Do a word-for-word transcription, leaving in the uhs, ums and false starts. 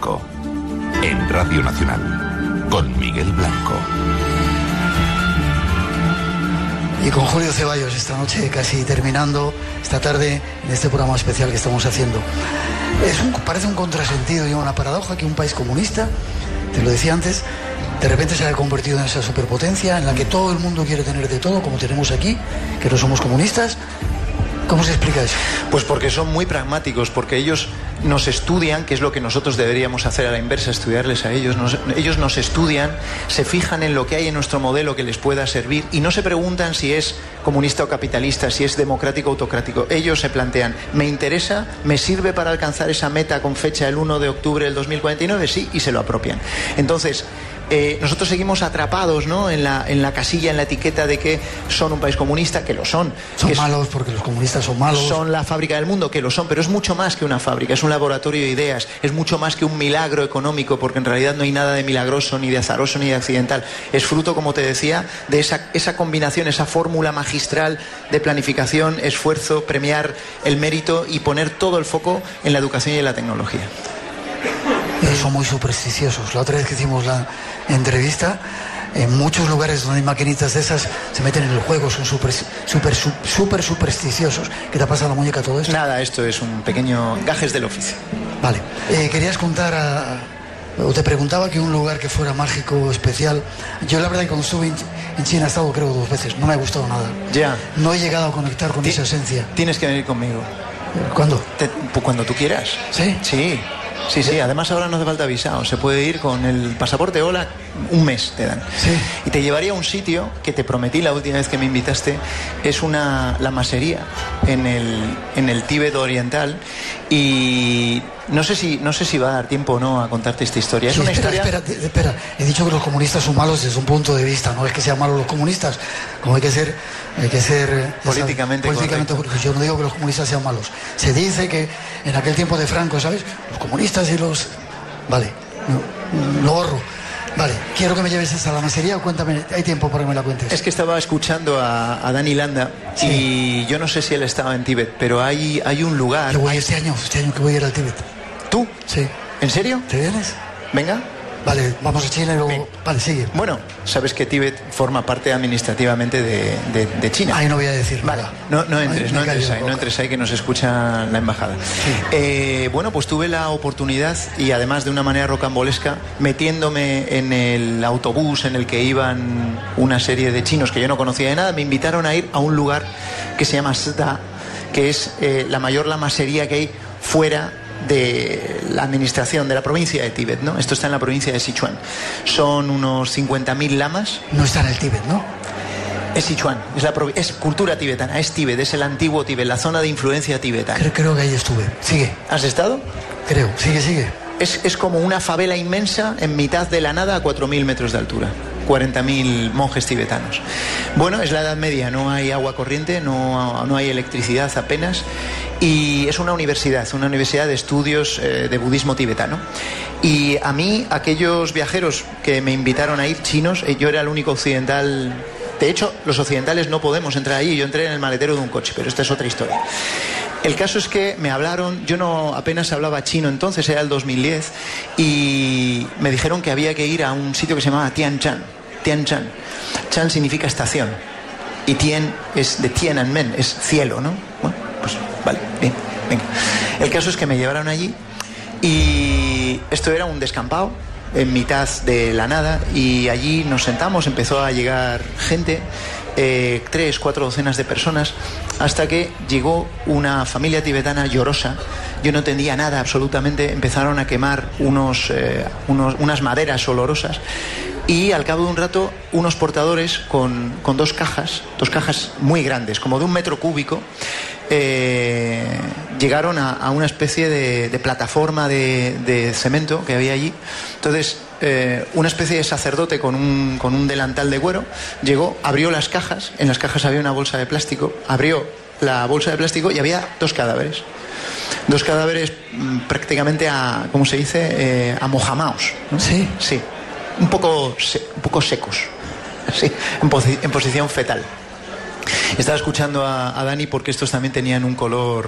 Blanco. En Radio Nacional, con Miguel Blanco. Y con Julio Ceballos, esta noche casi terminando, esta tarde, en este programa especial que estamos haciendo. Es un, parece un contrasentido y una paradoja que un país comunista, te lo decía antes, de repente se ha convertido en esa superpotencia en la que todo el mundo quiere tener de todo, como tenemos aquí, que no somos comunistas. ¿Cómo se explica eso? Pues porque son muy pragmáticos, porque ellos nos estudian, que es lo que nosotros deberíamos hacer a la inversa, estudiarles a ellos. Nos, ellos nos estudian, se fijan en lo que hay en nuestro modelo que les pueda servir y no se preguntan si es comunista o capitalista, si es democrático o autocrático. Ellos se plantean, ¿me interesa? ¿Me sirve para alcanzar esa meta con fecha el uno de octubre del dos mil cuarenta y nueve? Sí, y se lo apropian. Entonces, Eh, nosotros seguimos atrapados, ¿no?, en la, en la casilla, en la etiqueta de que son un país comunista, que lo son. Son que malos porque los comunistas son malos. Son la fábrica del mundo, que lo son, pero es mucho más que una fábrica, es un laboratorio de ideas, es mucho más que un milagro económico, porque en realidad no hay nada de milagroso, ni de azaroso, ni de accidental. Es fruto, como te decía, de esa, esa combinación, esa fórmula magistral de planificación, esfuerzo, premiar el mérito y poner todo el foco en la educación y en la tecnología. Eh, son muy supersticiosos. La otra vez que hicimos la entrevista, en muchos lugares donde hay maquinitas de esas se meten en el juego, son súper super, super supersticiosos. ¿Qué te ha pasado a la muñeca todo esto? Nada, esto es un pequeño gajes del oficio. Vale. Eh, querías contar a, o te preguntaba que un lugar que fuera mágico, especial. Yo la verdad que cuando estuve en, en China he estado creo dos veces, no me ha gustado nada. Ya. No he llegado a conectar con Ti- esa esencia. Tienes que venir conmigo. ¿Cuándo? Te- cuando tú quieras. ¿Sí? Sí. Sí, sí, además ahora no hace falta visado, se puede ir con el pasaporte hola, un mes te dan. Sí. Y te llevaría a un sitio que te prometí la última vez que me invitaste, es una la masería en el, en el Tíbet oriental, y no sé si no sé si va a dar tiempo o no a contarte esta historia. Es Sí, una espera, historia... espera, espera, he dicho que los comunistas son malos desde un punto de vista, no es que sean malos los comunistas, como hay que ser, hay que ser eh, Políticamente políticamente correcto. Yo no digo que los comunistas sean malos. Se dice que en aquel tiempo de Franco, ¿sabes? Los comunistas y los... Vale, no, lo borro. Vale, quiero que me lleves esa a la masería o cuéntame, hay tiempo para que me la cuentes. Es que estaba escuchando a, a Dani Landa, sí, y yo no sé si él estaba en Tíbet, pero hay, hay un lugar... Yo voy hay... este año, este año que voy a ir al Tíbet. ¿Tú? Sí. ¿En serio? ¿Te vienes? Venga. Vale, vamos a China y luego... Bien. Vale, sigue. Bueno, sabes que Tíbet forma parte administrativamente de, de, de China. Ahí no voy a decir Vale, nada. no, no entres, Ay, no me callo entres la ahí, no boca. entres ahí que nos escucha la embajada. Sí. Eh, bueno, pues tuve la oportunidad, y además de una manera rocambolesca, metiéndome en el autobús en el que iban una serie de chinos que yo no conocía de nada, me invitaron a ir a un lugar que se llama Sda, que es eh, la mayor lamasería que hay fuera de la administración de la provincia de Tíbet, ¿no? Esto está en la provincia de Sichuan. Son unos cincuenta mil lamas. No está en el Tíbet, ¿no? Es Sichuan, es, la provi- es cultura tibetana, es Tíbet, es el antiguo Tíbet, la zona de influencia tibetana. Creo, creo que ahí estuve. Sigue. ¿Has estado? Creo. Sigue, sigue. Es, es como una favela inmensa en mitad de la nada a cuatro mil metros de altura. cuarenta mil monjes tibetanos. Bueno, es la Edad Media, no hay agua corriente, no, no hay electricidad apenas, y es una universidad, una universidad de estudios eh, de budismo tibetano. Y a mí, aquellos viajeros que me invitaron a ir, chinos, eh, yo era el único occidental. De hecho, los occidentales no podemos entrar allí, yo entré en el maletero de un coche, pero esta es otra historia. El caso es que me hablaron, yo no apenas hablaba chino entonces, era el dos mil diez, y me dijeron que había que ir a un sitio que se llamaba Tianchan. Tianchan. Chan significa estación, y Tien es de Tiananmen, es cielo, ¿no? Bueno, pues vale, bien, venga. El caso es que me llevaron allí, y esto era un descampado en mitad de la nada, y allí nos sentamos, empezó a llegar gente, eh, tres, cuatro docenas de personas, hasta que llegó una familia tibetana llorosa. Yo no entendía nada absolutamente, empezaron a quemar unos, eh, unos, unas maderas olorosas, y al cabo de un rato unos portadores con, con dos cajas, dos cajas muy grandes, como de un metro cúbico, eh, llegaron a, a una especie de, de plataforma de, de cemento que había allí. Entonces eh, una especie de sacerdote con un, con un delantal de cuero llegó, abrió las cajas, en las cajas había una bolsa de plástico, abrió la bolsa de plástico y había dos cadáveres. Dos cadáveres mmm, prácticamente a, ¿cómo se dice? Eh, amojamaos, ¿no? Sí. Sí. Un poco, se, un poco secos, sí, en, posi- en posición fetal. Estaba escuchando a, a Dani porque estos también tenían un color